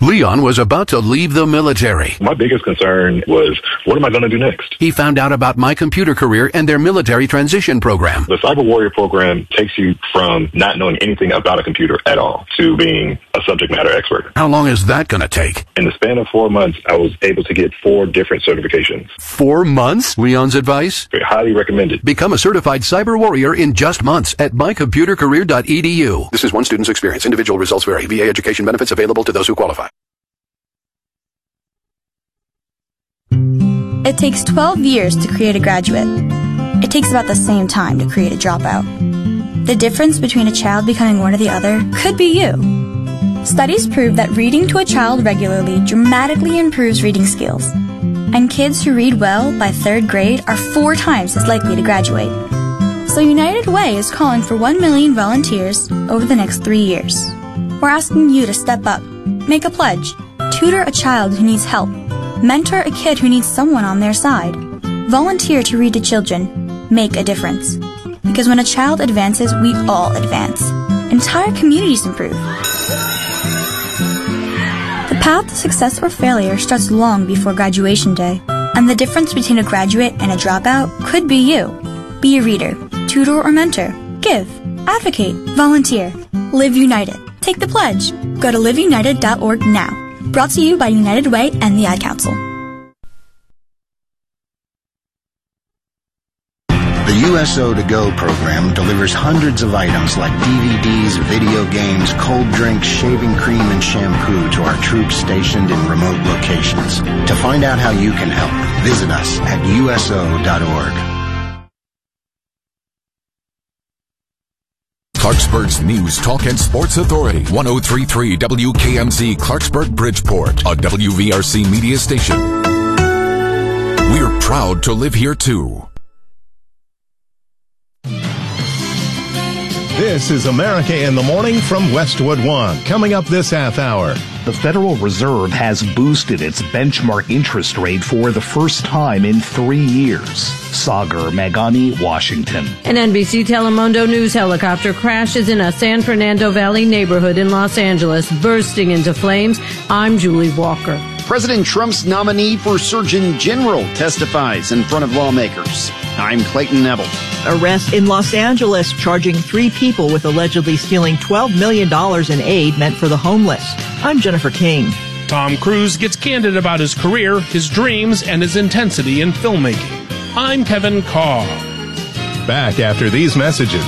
Leon was about to leave the military. My biggest concern was, what am I going to do next? He found out about My Computer Career and their military transition program. The Cyber Warrior program takes you from not knowing anything about a computer at all to being a subject matter expert. How long is that going to take? In the span of 4 months, I was able to get 4 different certifications. 4 months? Leon's advice? Highly recommended. Become a certified Cyber Warrior in just months at mycomputercareer.edu. This is one student's experience. Individual results vary. VA education benefits available to those who qualify. It takes 12 years to create a graduate. It takes about the same time to create a dropout. The difference between a child becoming one or the other could be you. Studies prove that reading to a child regularly dramatically improves reading skills. And kids who read well by 3rd grade are 4 times as likely to graduate. So United Way is calling for 1 million volunteers over the next 3 years. We're asking you to step up, make a pledge, tutor a child who needs help, mentor a kid who needs someone on their side. Volunteer to read to children. Make a difference. Because when a child advances, we all advance. Entire communities improve. The path to success or failure starts long before graduation day. And the difference between a graduate and a dropout could be you. Be a reader, tutor or mentor. Give, advocate, volunteer. Live United. Take the pledge. Go to liveunited.org now. Brought to you by United Way and the Ad Council. The USO To Go program delivers hundreds of items like DVDs, video games, cold drinks, shaving cream, and shampoo to our troops stationed in remote locations. To find out how you can help, visit us at uso.org. Clarksburg's News, Talk, and Sports Authority. 103.3 WKMZ Clarksburg Bridgeport, a WVRC media station. We're proud to live here, too. This is America in the Morning from Westwood One. Coming up this half hour. The Federal Reserve has boosted its benchmark interest rate for the first time in 3 years. Sagar Meghani, Washington. An NBC Telemundo News helicopter crashes in a San Fernando Valley neighborhood in Los Angeles, bursting into flames. I'm Julie Walker. President Trump's nominee for Surgeon General testifies in front of lawmakers. I'm Clayton Neville. Arrest in Los Angeles charging 3 people with allegedly stealing $12 million in aid meant for the homeless. I'm Jennifer King. Tom Cruise gets candid about his career, his dreams, and his intensity in filmmaking. I'm Kevin Carr. Back after these messages.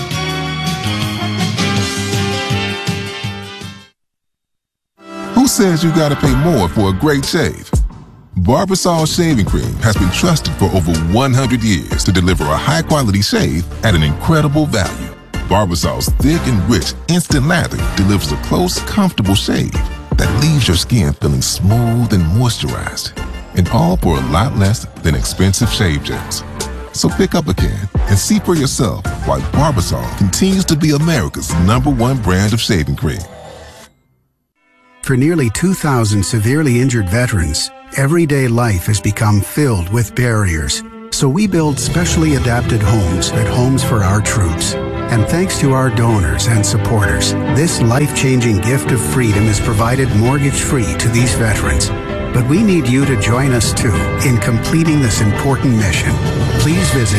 Who says you gotta pay more for a great shave? Barbasol Shaving Cream has been trusted for over 100 years to deliver a high-quality shave at an incredible value. Barbasol's thick and rich instant lather delivers a close, comfortable shave that leaves your skin feeling smooth and moisturized. And all for a lot less than expensive shave gels. So pick up a can and see for yourself why Barbasol continues to be America's #1 brand of shaving cream. For nearly 2,000 severely injured veterans, everyday life has become filled with barriers. So we build specially adapted homes at Homes for Our Troops. And thanks to our donors and supporters, this life-changing gift of freedom is provided mortgage-free to these veterans. But we need you to join us too in completing this important mission. Please visit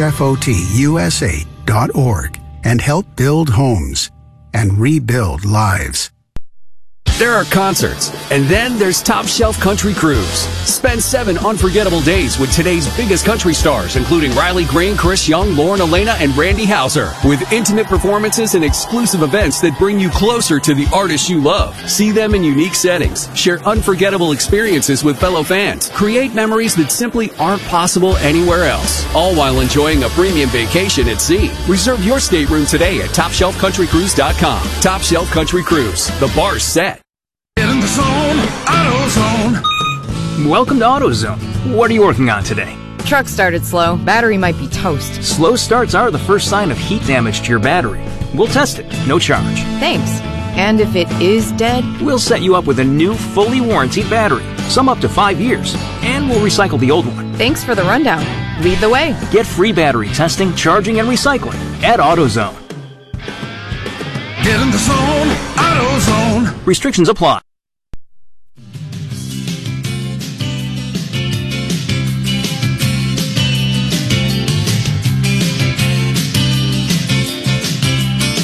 hfotusa.org and help build homes and rebuild lives. There are concerts, and then there's Top Shelf Country Cruise. Spend 7 unforgettable days with today's biggest country stars, including Riley Green, Chris Young, Lauren Elena, and Randy Houser, with intimate performances and exclusive events that bring you closer to the artists you love. See them in unique settings, share unforgettable experiences with fellow fans, create memories that simply aren't possible anywhere else, all while enjoying a premium vacation at sea. Reserve your stateroom today at TopShelfCountryCruise.com. Top Shelf Country Cruise. The bar's set. Get in the zone, AutoZone. Welcome to AutoZone. What are you working on today? Truck started slow. Battery might be toast. Slow starts are the first sign of heat damage to your battery. We'll test it, no charge. Thanks. And if it is dead? We'll set you up with a new, fully warranted battery, some up to 5 years, and we'll recycle the old one. Thanks for the rundown. Lead the way. Get free battery testing, charging, and recycling at AutoZone. Get in the zone, AutoZone. Restrictions apply.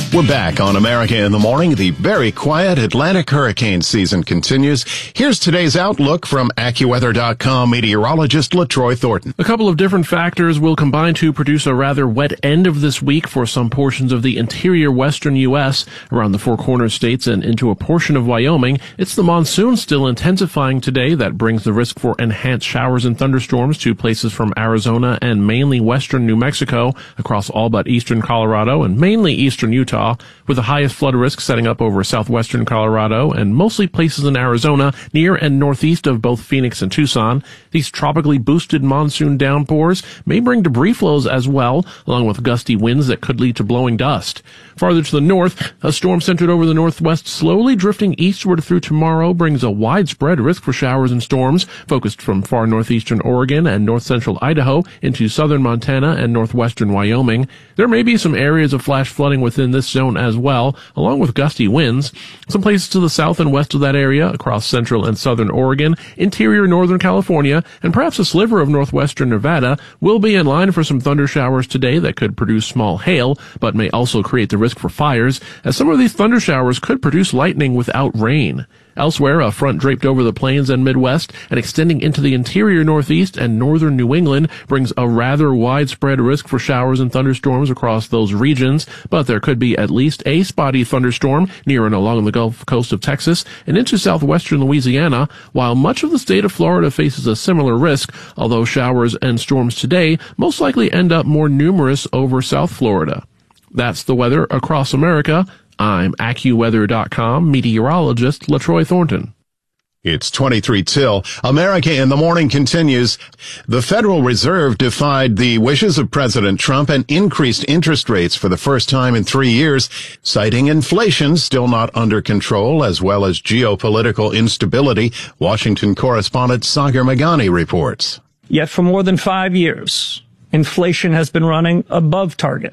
We're back on America in the Morning. The very quiet Atlantic hurricane season continues. Here's today's outlook from AccuWeather.com meteorologist LaTroy Thornton. A couple of different factors will combine to produce a rather wet end of this week for some portions of the interior western U.S., around the Four Corners states and into a portion of Wyoming. It's the monsoon still intensifying today that brings the risk for enhanced showers and thunderstorms to places from Arizona and mainly western New Mexico, across all but eastern Colorado and mainly eastern Utah, with the highest flood risk setting up over southwestern Colorado and mostly places in Arizona near and northeast of both Phoenix and Tucson. These tropically boosted monsoon downpours may bring debris flows as well, along with gusty winds that could lead to blowing dust. Farther to the north, a storm centered over the northwest slowly drifting eastward through tomorrow brings a widespread risk for showers and storms, focused from far northeastern Oregon and north central Idaho into southern Montana and northwestern Wyoming. There may be some areas of flash flooding within this zone as well, along with gusty winds. Some places to the south and west of that area, across central and southern Oregon, interior northern California, and perhaps a sliver of northwestern Nevada will be in line for some thunder showers today that could produce small hail, but may also create the risk for fires, as some of these thunder showers could produce lightning without rain. Elsewhere, a front draped over the plains and Midwest and extending into the interior Northeast and northern New England brings a rather widespread risk for showers and thunderstorms across those regions, but there could be at least a spotty thunderstorm near and along the Gulf Coast of Texas and into southwestern Louisiana, while much of the state of Florida faces a similar risk, although showers and storms today most likely end up more numerous over South Florida. That's the weather across America. I'm AccuWeather.com meteorologist LaTroy Thornton. It's 23 till. America in the Morning continues. The Federal Reserve defied the wishes of President Trump and increased interest rates for the first time in 3 years, citing inflation still not under control, as well as geopolitical instability. Washington correspondent Sagar Meghani reports. Yet for more than 5 years, inflation has been running above target.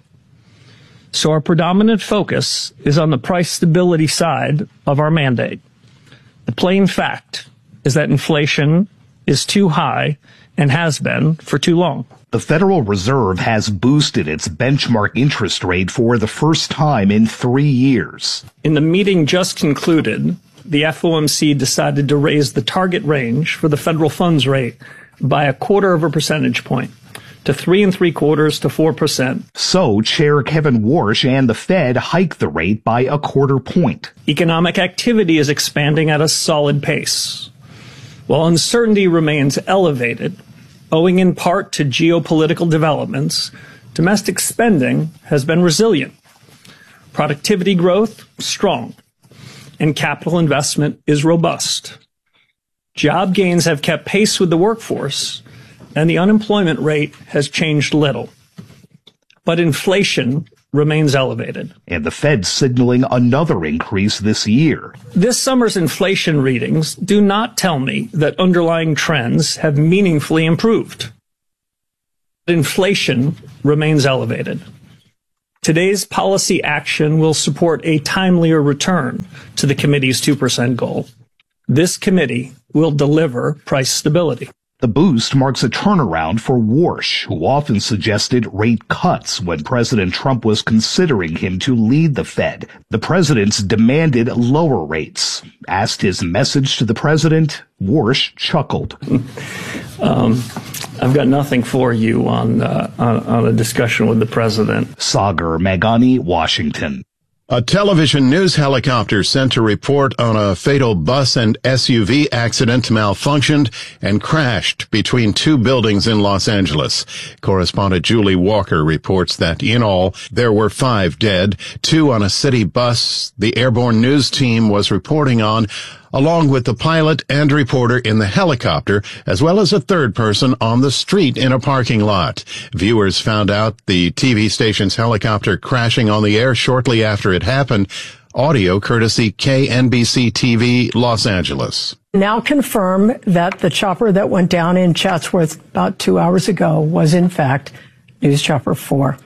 So our predominant focus is on the price stability side of our mandate. The plain fact is that inflation is too high and has been for too long. The Federal Reserve has boosted its benchmark interest rate for the first time in 3 years. In the meeting just concluded, the FOMC decided to raise the target range for the federal funds rate by 0.25 percentage point, to 3.75% to 4%. So Chair Kevin Warsh and the Fed hiked the rate by 0.25 point. Economic activity is expanding at a solid pace. While uncertainty remains elevated, owing in part to geopolitical developments, domestic spending has been resilient. Productivity growth, strong. And capital investment is robust. Job gains have kept pace with the workforce, and the unemployment rate has changed little. But inflation remains elevated. And the Fed's signaling another increase this year. This summer's inflation readings do not tell me that underlying trends have meaningfully improved. Inflation remains elevated. Today's policy action will support a timelier return to the committee's 2% goal. This committee will deliver price stability. The boost marks a turnaround for Warsh, who often suggested rate cuts when President Trump was considering him to lead the Fed. The president's demanded lower rates. Asked his message to the president, Warsh chuckled. I've got nothing for you on a discussion with the president. Sagar Meghani, Washington. A television news helicopter sent to report on a fatal bus and SUV accident malfunctioned and crashed between two buildings in Los Angeles. Correspondent Julie Walker reports that in all, there were 5 dead, 2 on a city bus the airborne news team was reporting on, along with the pilot and reporter in the helicopter, as well as a third person on the street in a parking lot. Viewers found out the TV station's helicopter crashing on the air shortly after it happened. Audio courtesy KNBC TV, Los Angeles. Now confirm that the chopper that went down in Chatsworth about 2 hours ago was in fact News Chopper 4.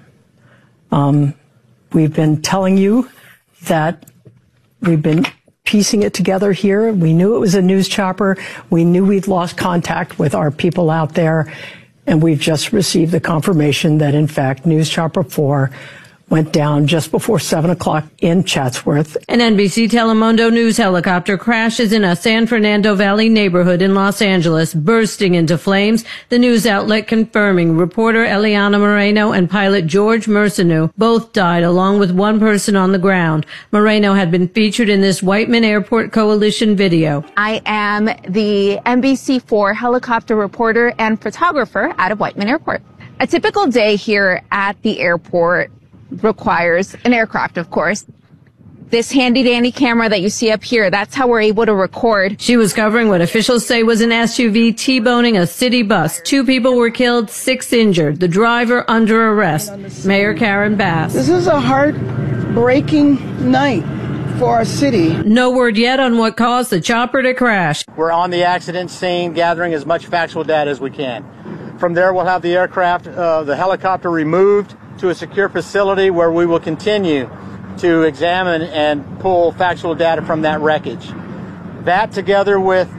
We've been telling you that we've been piecing it together here. We knew it was a news chopper. We knew we'd lost contact with our people out there. And we've just received the confirmation that, in fact, News Chopper 4 went down just before 7 o'clock in Chatsworth. An NBC Telemundo News helicopter crashes in a San Fernando Valley neighborhood in Los Angeles, bursting into flames. The news outlet confirming reporter Eliana Moreno and pilot George Merceneau both died, along with one person on the ground. Moreno had been featured in this Whiteman Airport Coalition video. I am the NBC4 helicopter reporter and photographer out of Whiteman Airport. A typical day here at the airport requires an aircraft, of course. This handy-dandy camera that you see up here, that's how we're able to record. She was covering what officials say was an SUV T-boning a city bus. 2 people were killed, 6 injured. The driver under arrest. Mayor Karen Bass. This is a heartbreaking night for our city. No word yet on what caused the chopper to crash. We're on the accident scene, gathering as much factual data as we can. From there, we'll have the aircraft, the helicopter removed to a secure facility where we will continue to examine and pull factual data from that wreckage. That, together with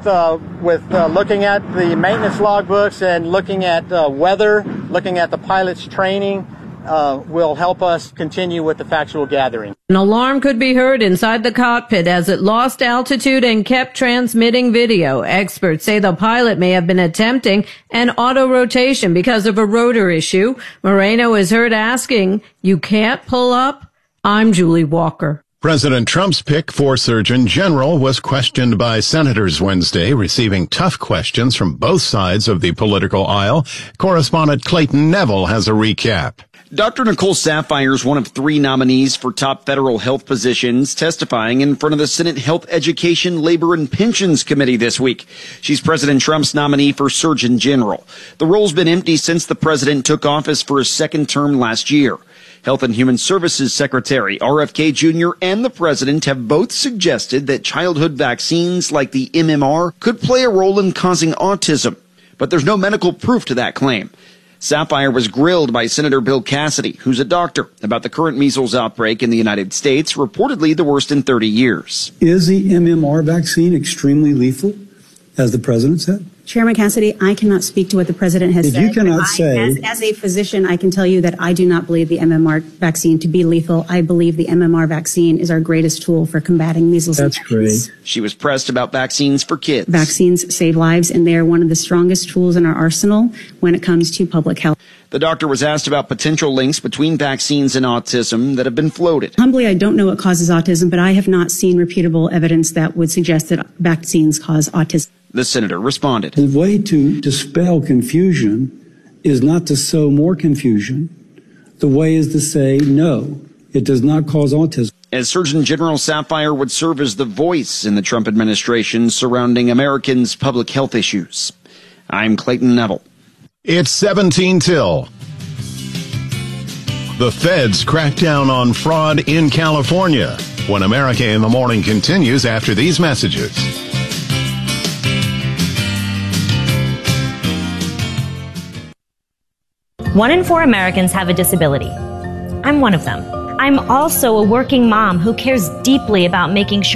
looking at the maintenance logbooks and looking at weather, looking at the pilot's training, will help us continue with the factual gathering. An alarm could be heard inside the cockpit as it lost altitude and kept transmitting video. Experts say the pilot may have been attempting an auto-rotation because of a rotor issue. Moreno is heard asking, "You can't pull up?" I'm Julie Walker. President Trump's pick for Surgeon General was questioned by senators Wednesday, receiving tough questions from both sides of the political aisle. Correspondent Clayton Neville has a recap. Dr. Nicole Saphier is one of 3 nominees for top federal health positions, testifying in front of the Senate Health, Education, Labor, and Pensions Committee this week. She's President Trump's nominee for Surgeon General. The role's been empty since the president took office for his second term last year. Health and Human Services Secretary RFK Jr. and the president have both suggested that childhood vaccines like the MMR could play a role in causing autism, but there's no medical proof to that claim. Saphier was grilled by Senator Bill Cassidy, who's a doctor, about the current measles outbreak in the United States, reportedly the worst in 30 years. Is the MMR vaccine extremely lethal, as the president said? Chairman Cassidy, I cannot speak to what the president has said. You cannot say. As a physician, I can tell you that I do not believe the MMR vaccine to be lethal. I believe the MMR vaccine is our greatest tool for combating measles. That's great. She was pressed about vaccines for kids. Vaccines save lives, and they are one of the strongest tools in our arsenal when it comes to public health. The doctor was asked about potential links between vaccines and autism that have been floated. Humbly, I don't know what causes autism, but I have not seen reputable evidence that would suggest that vaccines cause autism. The senator responded. The way to dispel confusion is not to sow more confusion. The way is to say, no, it does not cause autism. As Surgeon General, Saphier would serve as the voice in the Trump administration surrounding Americans' public health issues. I'm Clayton Neville. It's 17 till. The feds crack down on fraud in California. When America in the Morning continues after these messages. One in 4 Americans have a disability. I'm one of them. I'm also a working mom who cares deeply about making sure